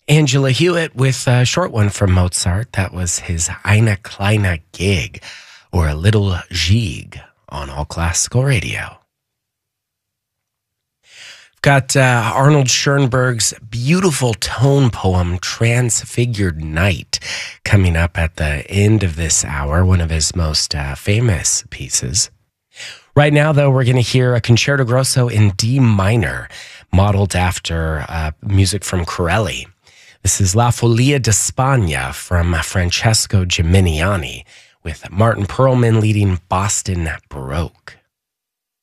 Angela Hewitt with a short one from Mozart. That was his Eine kleine Gig, or a little jig, on All Classical Radio. We've got Arnold Schoenberg's beautiful tone poem, Transfigured Night, coming up at the end of this hour, one of his most famous pieces. Right now, though, we're going to hear a Concerto Grosso in D minor, modeled after music from Corelli. This is La Follia di Spagna from Francesco Geminiani, with Martin Perlman leading Boston Baroque.